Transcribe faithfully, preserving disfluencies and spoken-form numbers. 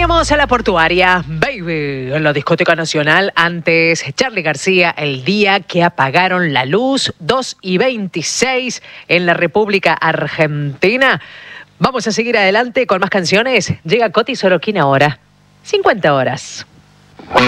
Teníamos a la Portuaria, Baby, en la discoteca nacional. Antes, Charly García, El día que apagaron la luz, dos y veintiséis en la República Argentina. Vamos a seguir adelante con más canciones. Llega Coti Sorokin ahora, cincuenta horas.